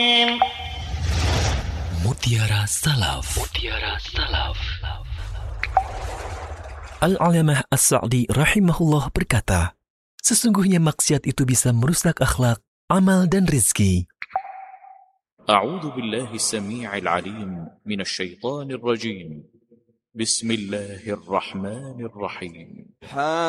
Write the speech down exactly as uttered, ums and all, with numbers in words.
Mutiara Salaf. Mutiara Salaf. Al-Alamah As-Sa'di rahimahullah berkata, sesungguhnya maksiat itu bisa merusak akhlak, amal dan rizki. A'udzu billahi as-sami'il 'alim minasy syaithanir rajim. Bismillahirrahmanirrahim.